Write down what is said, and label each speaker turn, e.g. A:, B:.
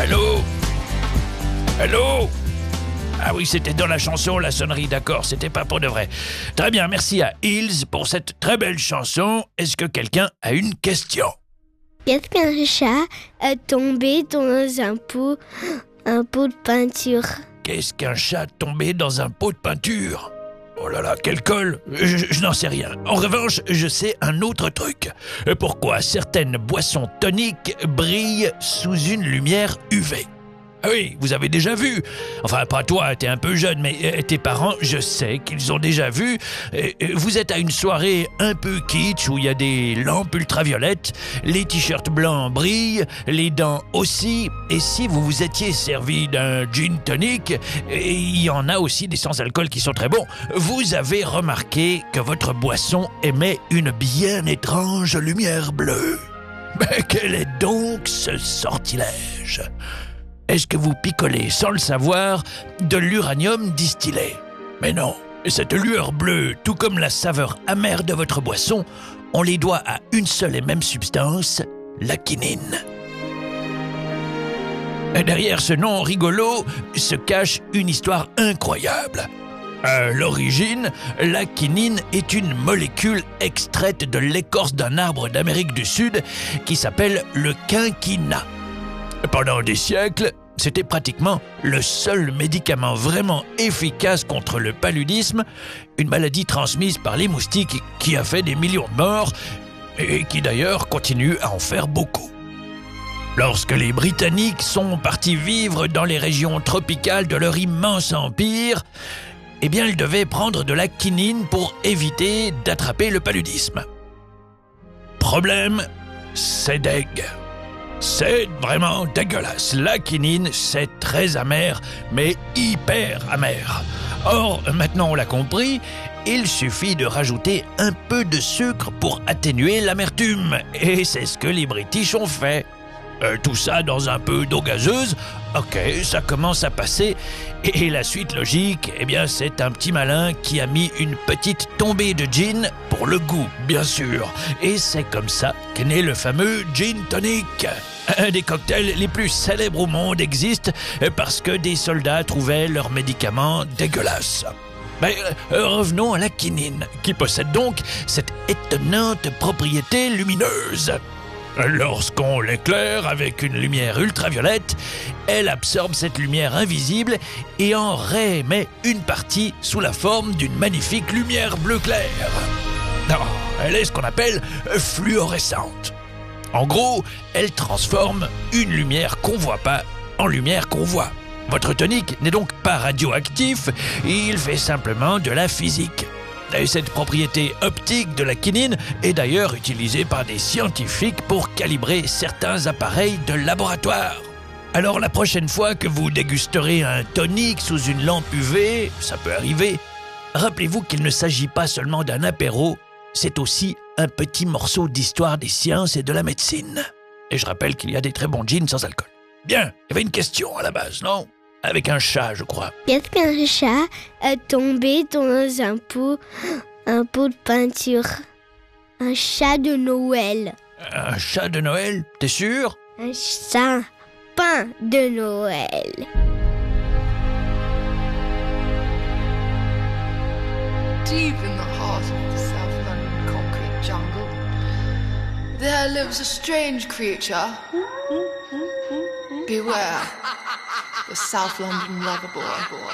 A: Allô? Allô? Ah oui, c'était dans la chanson, la sonnerie, d'accord, c'était pas pour de vrai. Très bien, merci à Hills pour cette très belle chanson. Est-ce que quelqu'un a une question?
B: Qu'est-ce qu'un chat est tombé dans un pot de peinture?
A: Qu'est-ce qu'un chat tombé dans un pot de peinture? Oh là là, quelle colle! Je n'en sais rien. En revanche, je sais un autre truc. Pourquoi certaines boissons toniques brillent sous une lumière UV? Ah oui, vous avez déjà vu. Enfin, pas toi, t'es un peu jeune, mais tes parents, je sais qu'ils ont déjà vu. Vous êtes à une soirée un peu kitsch où il y a des lampes ultraviolettes, les t-shirts blancs brillent, les dents aussi. Et si vous vous étiez servi d'un gin tonic, et il y en a aussi des sans-alcool qui sont très bons, vous avez remarqué que votre boisson émet une bien étrange lumière bleue. Mais quel est donc ce sortilège? Est-ce que vous picolez, sans le savoir, de l'uranium distillé? Mais non, cette lueur bleue, tout comme la saveur amère de votre boisson, on les doit à une seule et même substance, la quinine. Et derrière ce nom rigolo se cache une histoire incroyable. À l'origine, la quinine est une molécule extraite de l'écorce d'un arbre d'Amérique du Sud qui s'appelle le quinquina. Pendant des siècles, c'était pratiquement le seul médicament vraiment efficace contre le paludisme, une maladie transmise par les moustiques qui a fait des millions de morts et qui d'ailleurs continue à en faire beaucoup. Lorsque les Britanniques sont partis vivre dans les régions tropicales de leur immense empire, eh bien ils devaient prendre de la quinine pour éviter d'attraper le paludisme. Problème, c'est deg. C'est vraiment dégueulasse. La quinine, c'est très amer, mais hyper amer. Or, maintenant on l'a compris, il suffit de rajouter un peu de sucre pour atténuer l'amertume. Et c'est ce que les British ont fait. Tout ça dans un peu d'eau gazeuse. Ok, ça commence à passer. Et la suite logique, eh bien, c'est un petit malin qui a mis une petite tombée de gin pour le goût, bien sûr. Et c'est comme ça qu'est né le fameux gin tonic. Un des cocktails les plus célèbres au monde existe parce que des soldats trouvaient leurs médicaments dégueulasses. Mais revenons à la quinine, qui possède donc cette étonnante propriété lumineuse. Lorsqu'on l'éclaire avec une lumière ultraviolette, elle absorbe cette lumière invisible et en réémet une partie sous la forme d'une magnifique lumière bleu clair. Non, elle est ce qu'on appelle fluorescente. En gros, elle transforme une lumière qu'on voit pas en lumière qu'on voit. Votre tonique n'est donc pas radioactif, il fait simplement de la physique. Et cette propriété optique de la quinine est d'ailleurs utilisée par des scientifiques pour calibrer certains appareils de laboratoire. Alors la prochaine fois que vous dégusterez un tonique sous une lampe UV, ça peut arriver, rappelez-vous qu'il ne s'agit pas seulement d'un apéro, c'est aussi un petit morceau d'histoire des sciences et de la médecine. Et je rappelle qu'il y a des très bons gins sans alcool. Bien, il y avait une question à la base, non? Avec un chat, je crois.
B: Qu'est-ce qu'un chat est tombé dans un pot de peinture? Un chat de Noël.
A: Un chat de Noël, t'es sûr?
B: Un sapin de Noël.
C: Deep in the heart of the South London concrete jungle, there lives a strange creature. Beware, the South London lover boy.